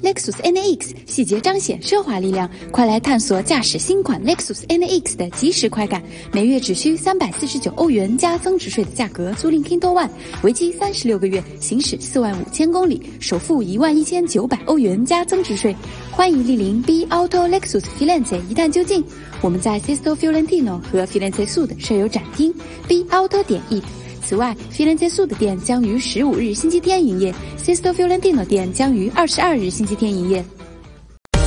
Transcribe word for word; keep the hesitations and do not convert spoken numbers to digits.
Lexus N A X， 细节彰显奢华力量。快来探索驾驶新款 Lexus N A X 的即时快感，每月只需三百四十九欧元加增值税的价格租赁 Kindle One， 为期三十六个月，行驶四万五千公里，首付一万一千九百欧元加增值税。欢迎莅临 B Auto Lexus Firenze 一探究竟。我们在 Sesto Fiorentino 和 Firenze Sud 设有展厅 B Auto 点 it。此外 ，Firenze Sud 店将于十五日星期天营业 ，Sesto Fiorentino 店将于二十二日星期天营业。